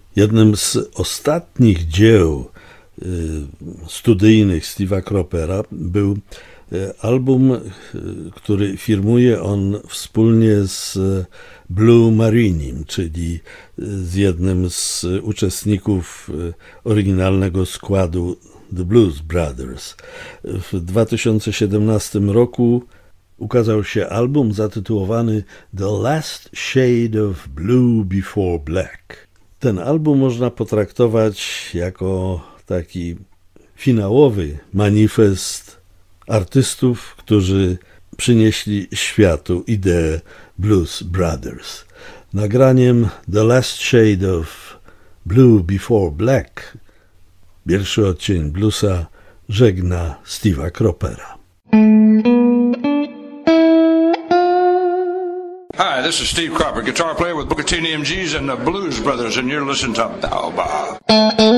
Jednym z ostatnich dzieł studyjnych Steve'a Cropera był album, który firmuje on wspólnie z Blue Marinim, czyli z jednym z uczestników oryginalnego składu The Blues Brothers. W 2017 roku ukazał się album zatytułowany The Last Shade of Blue Before Black. Ten album można potraktować jako taki finałowy manifest artystów, którzy przynieśli światu ideę Blues Brothers. Nagraniem The Last Shade of Blue Before Black, pierwszy odcień bluesa, żegna Steve'a Cropera. Hi, this is Steve Cropper, guitar player with Booker T and the MGs and the Blues Brothers, and you're listening to Baobab.